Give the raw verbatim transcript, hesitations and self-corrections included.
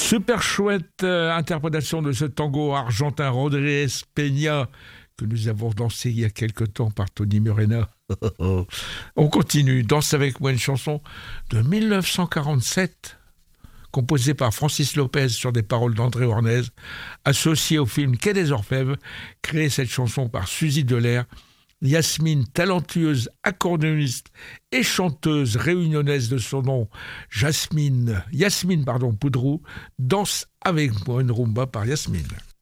Super chouette euh, interprétation de ce tango argentin Rodríguez Peña que nous avons dansé il y a quelque temps par Tony Morena. On continue, Danse avec moi, une chanson de dix-neuf cent quarante-sept, composée par Francis Lopez sur des paroles d'André Hornez, associée au film Quai des Orfèvres, créée cette chanson par Suzy Delair. Yasmine, talentueuse accordéoniste et chanteuse réunionnaise de son nom, Jasmine, Yasmine pardon, Poudrou, danse avec moi une rumba par Yasmine.